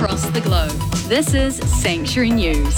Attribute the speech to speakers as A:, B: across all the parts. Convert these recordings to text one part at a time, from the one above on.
A: across the globe. This is Sanctuary News.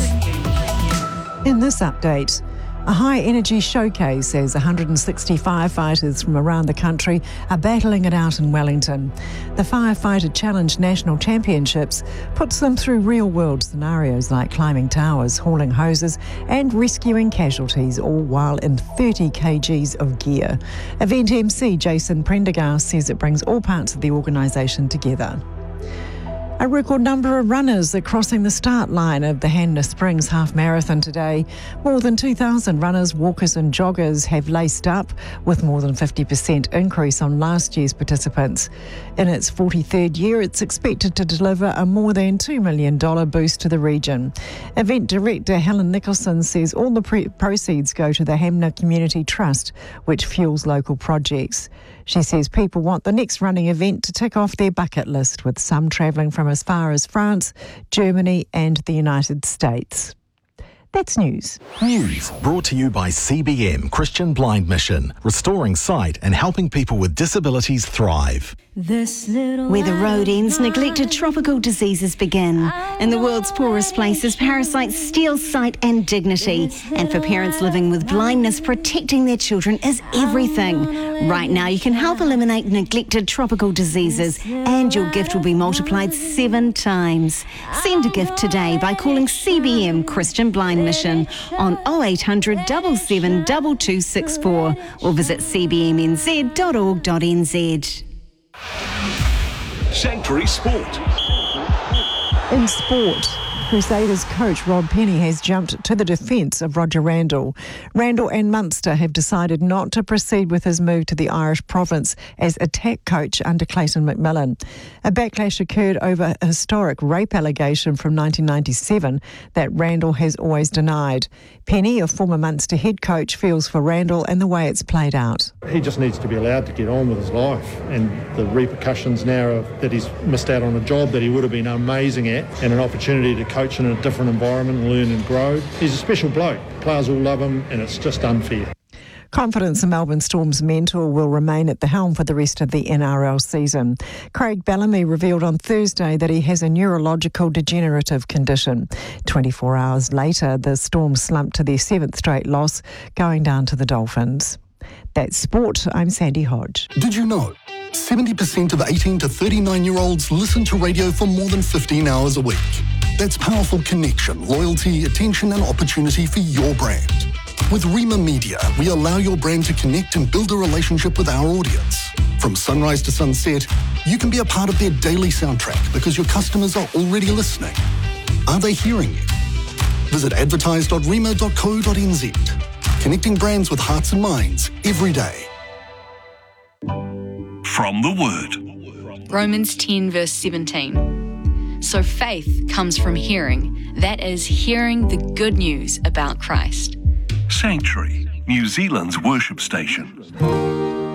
B: In this update, a high-energy showcase as 160 firefighters from around the country are battling it out in Wellington. The Firefighter Challenge National Championships puts them through real-world scenarios like climbing towers, hauling hoses and rescuing casualties, all while in 30 kgs of gear. Event MC Jason Prendergast says it brings all parts of the organisation together. A record number of runners are crossing the start line of the Hanna Springs Half Marathon today. More than 2,000 runners, walkers and joggers have laced up, with more than 50% increase on last year's participants. In its 43rd year, it's expected to deliver a more than $2 million boost to the region. Event director Helen Nicholson says all the proceeds go to the Hanna Community Trust, which fuels local projects. She says people want the next running event to tick off their bucket list, with some travelling from as far as France, Germany and the United States. That's news.
C: News brought to you by CBM Christian Blind Mission, restoring sight and helping people with disabilities thrive.
D: Where the road ends, neglected tropical diseases begin. In the world's poorest places, parasites steal sight and dignity. And for parents living with blindness, protecting their children is everything. Right now, you can help eliminate neglected tropical diseases, and your gift will be multiplied 7 times. Send a gift today by calling CBM Christian Blind Mission on 0800 77 2264 or visit cbmnz.org.nz.
E: Sanctuary Sport.
B: In sport, Crusaders coach Rob Penny has jumped to the defence of Roger Randall. Randall and Munster have decided not to proceed with his move to the Irish province as attack coach under Clayton McMillan. A backlash occurred over a historic rape allegation from 1997 that Randall has always denied. Penny, a former Munster head coach, feels for Randall and the way it's played out.
F: He just needs to be allowed to get on with his life, and the repercussions now of that he's missed out on a job that he would have been amazing at and an opportunity to coach in a different environment, learn and grow. He's a special bloke. Players all love him, and it's just unfair.
B: Confidence in Melbourne Storm's mentor will remain at the helm for the rest of the NRL season. Craig Bellamy revealed on Thursday that he has a neurological degenerative condition. 24 hours later, the Storm slumped to their 7th straight loss, going down to the Dolphins. That's sport. I'm Sandy Hodge.
G: Did you know 70% of 18 to 39-year-olds listen to radio for more than 15 hours a week? That's powerful connection, loyalty, attention and opportunity for your brand. With Rima Media, we allow your brand to connect and build a relationship with our audience. From sunrise to sunset, you can be a part of their daily soundtrack because your customers are already listening. Are they hearing you? Visit advertise.rima.co.nz. Connecting brands with hearts and minds every day.
E: From the Word.
A: Romans 10 verse 17. So faith comes from hearing. That is, hearing the good news about Christ.
E: Sanctuary, New Zealand's worship station.